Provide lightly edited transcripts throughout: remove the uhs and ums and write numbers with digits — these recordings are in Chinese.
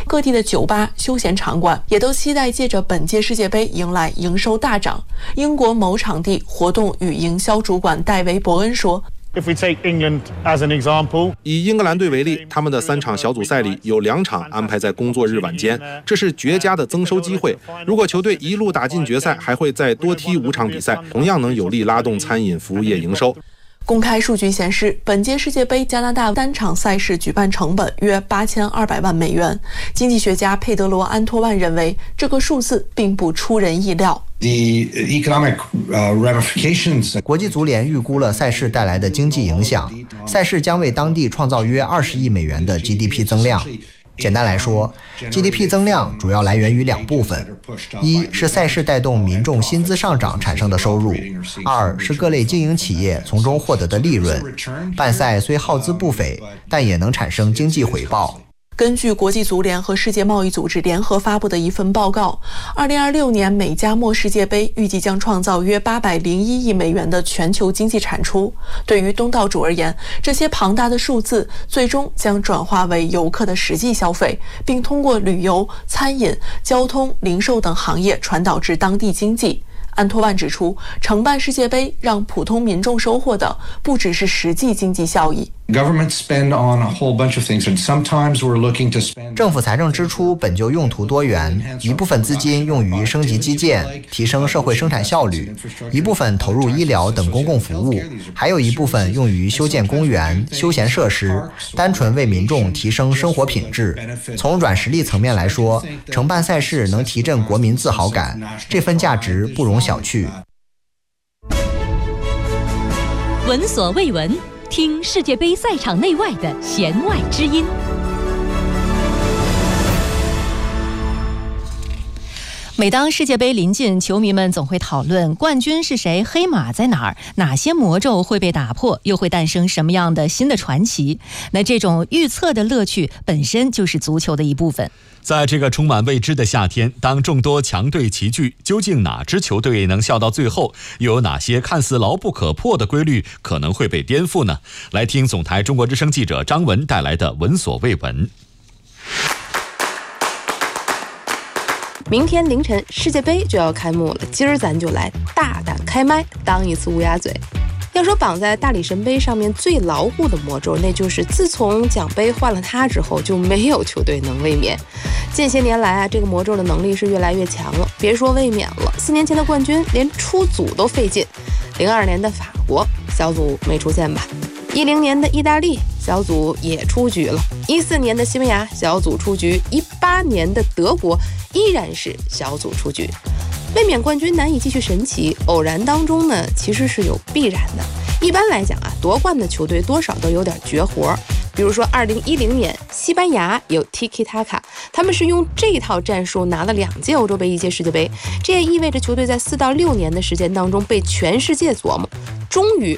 各地的酒吧、休闲场馆也都期待借着本届世界杯迎来营收大涨。英国某场地活动与营销主管戴维·伯恩说， 以英格兰队为例，他们的3场小组赛里有2场安排在工作日晚间，这是绝佳的增收机会。如果球队一路打进决赛，还会再多踢5场比赛，同样能有力拉动餐饮服务业营收。 公开数据显示，本届世界杯加拿大单场赛事举办成本约8200万美元。经济学家佩德罗·安托万认为，这个数字并不出人意料。 国际足联预估了赛事带来的经济影响，赛事将为当地创造约20亿美元的 GDP 增量。简单来说 ，GDP 增量主要来源于2部分：一是赛事带动民众薪资上涨产生的收入；2是各类经营企业从中获得的利润。办赛虽耗资不菲，但也能产生经济回报。 根据国际足联和世界贸易组织联合发布的一份报告，2026年美加墨世界杯预计将创造约801亿美元的全球经济产出。对于东道主而言，这些庞大的数字最终将转化为游客的实际消费，并通过旅游、餐饮、交通、零售等行业传导至当地经济。安托万指出，承办世界杯让普通民众收获的不只是实际经济效益。 政府财政支出本就用途多元，一部分资金用于升级基建，提升社会生产效率，一部分投入医疗等公共服务，还有一部分用于修建公园、休闲设施，单纯为民众提升生活品质。从软实力层面来说，承办赛事能提振国民自豪感，这份价值不容小觑。 闻所未闻，听世界杯赛场内外的弦外之音。每当世界杯临近，球迷们总会讨论冠军是谁，黑马在哪儿，哪些魔咒会被打破，又会诞生什么样的新的传奇。那这种预测的乐趣本身就是足球的一部分。 在这个充满未知的夏天，当众多强队齐聚，究竟哪支球队能笑到最后？又有哪些看似牢不可破的规律可能会被颠覆呢？来听总台中国之声记者张文带来的闻所未闻。 明天凌晨世界杯就要开幕了，今儿咱就来大胆开麦，当一次乌鸦嘴。要说绑在大力神杯上面最牢固的魔咒，那就是自从奖杯换了它之后，就没有球队能卫冕。近些年来啊，这个魔咒的能力是越来越强了。别说卫冕了，4年前的冠军连出组都费劲。02年的法国小组没出现吧？10年的意大利小组也出局了，14年的西班牙小组出局，18年的德国依然是小组出局。卫冕冠军难以继续神奇，偶然当中呢，其实是有必然的。一般来讲啊，夺冠的球队多少都有点绝活，比如说2010年西班牙有 Tiki Taka， 他们是用这套战术拿了2届欧洲杯、1届世界杯，这也意味着球队在4到6年的时间当中被全世界琢磨，终于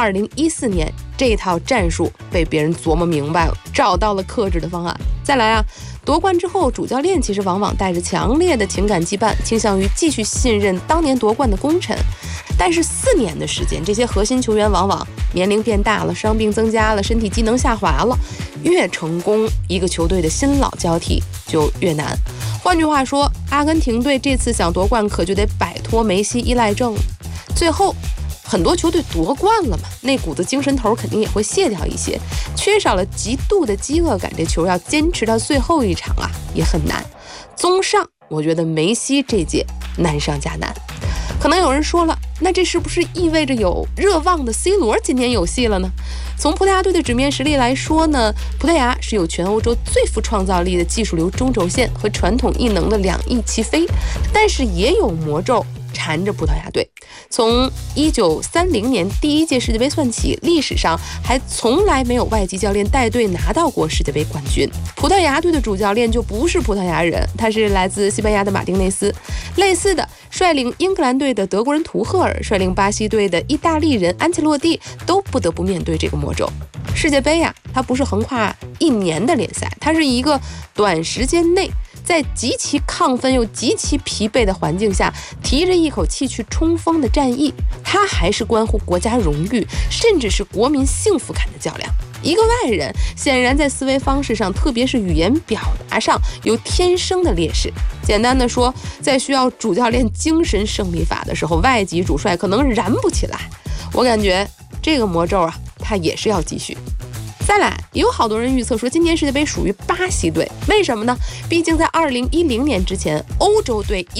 2014年这套战术被别人琢磨明白了，找到了克制的方案。再来啊，夺冠之后，主教练其实往往带着强烈的情感羁绊，倾向于继续信任当年夺冠的功臣。但是4年的时间，这些核心球员往往年龄变大了，伤病增加了，身体机能下滑了。越成功，一个球队的新老交替就越难。换句话说，阿根廷队这次想夺冠，可就得摆脱梅西依赖症了。最后很多球队夺冠了嘛，那股子精神头肯定也会卸掉一些，缺少了极度的饥饿感，这球要坚持到最后一场啊，也很难。综上，我觉得梅西这届难上加难。可能有人说了，那这是不是意味着有热望的 C 罗今年有戏了呢？从葡萄牙队的纸面实力来说呢，葡萄牙是有全欧洲最富创造力的技术流中轴线和传统异能的2翼齐飞，但是也有魔咒缠着葡萄牙队。从1930年第1届世界杯算起，历史上还从来没有外籍教练带队拿到过世界杯冠军。葡萄牙队的主教练就不是葡萄牙人，他是来自西班牙的马丁内斯。类似的，率领英格兰队的德国人图赫尔，率领巴西队的意大利人安切洛蒂，都不得不面对这个魔咒。世界杯啊，它不是横跨1年的联赛，它是一个短时间内在极其亢奋又极其疲惫的环境下，提着一口气去冲锋的战役，它还是关乎国家荣誉，甚至是国民幸福感的较量。 一个外人显然在思维方式上，特别是语言表达上有天生的劣势。简单的说，在需要主教练精神胜利法的时候，外籍主帅可能燃不起来。我感觉这个魔咒啊，他也是要继续。再来，也有好多人预测说今年世界杯属于巴西队，为什么呢？毕竟在2010年之前，欧洲队